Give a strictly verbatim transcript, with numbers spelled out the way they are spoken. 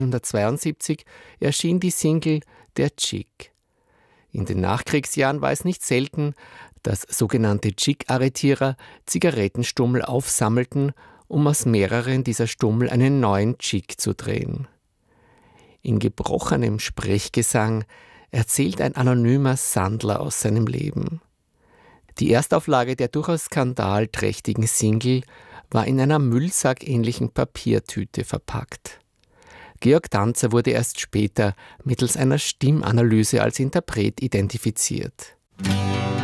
neunzehnhundertzweiundsiebzig erschien die Single »Der Chick«. In den Nachkriegsjahren war es nicht selten, dass sogenannte Chick-Arretierer Zigarettenstummel aufsammelten, um aus mehreren dieser Stummel einen neuen Chick zu drehen. In gebrochenem Sprechgesang erzählt ein anonymer Sandler aus seinem Leben. Die Erstauflage der durchaus skandalträchtigen Single war in einer Müllsack-ähnlichen Papiertüte verpackt. Georg Danzer wurde erst später mittels einer Stimmanalyse als Interpret identifiziert.